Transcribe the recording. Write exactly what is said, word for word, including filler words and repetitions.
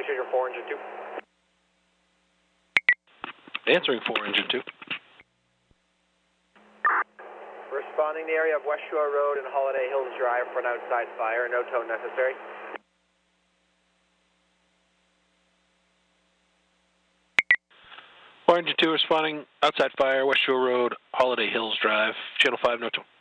Lake Shore four, engine two. Answering four, engine two. Responding the area of West Shore Road and Holiday Hills Drive for an outside fire. No tow necessary. four, engine two, responding outside fire, West Shore Road, Holiday Hills Drive. Channel five, no tow.